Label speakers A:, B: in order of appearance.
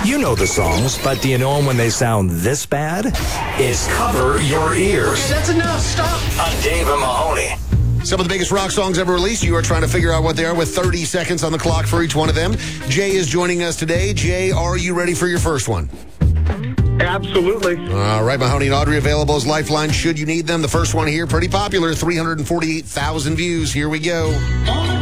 A: You know the songs, but do you know them when they sound this bad? It's Cover Your Ears.
B: Okay, that's enough. Stop.
A: On Dave and Mahoney.
C: Some of the biggest rock songs ever released. You are trying to figure out what they are with 30 seconds on the clock for each one of them. Jay is joining us today. Jay, are you ready for your first one?
D: Absolutely.
C: All right, Mahoney and Audrey available as lifelines should you need them. The first one here, pretty popular, 348,000 views. Here we go.